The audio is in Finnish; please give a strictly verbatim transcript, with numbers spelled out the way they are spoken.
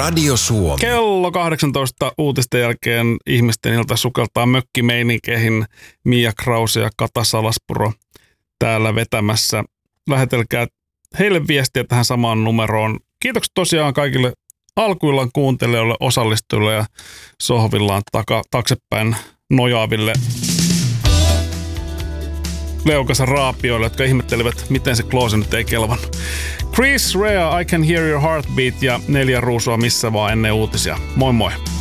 Radio Suomi. Kello kahdeksantoista uutisten jälkeen ihmisten ilta sukeltaa mökkimeininkeihin. Mia Krause ja Kata Salaspuro täällä vetämässä. Lähetelkää heille viestiä tähän samaan numeroon. Kiitokset tosiaan kaikille alkuillaan kuuntelijoille, osallistujille ja sohvillaan taka, taksepäin nojaaville leukansa raapioille, jotka ihmettelivät, miten se Close nyt ei kelvannut. Chris Rea, I Can Hear Your Heartbeat ja neljä ruusua missä vaan ennen uutisia. Moi moi!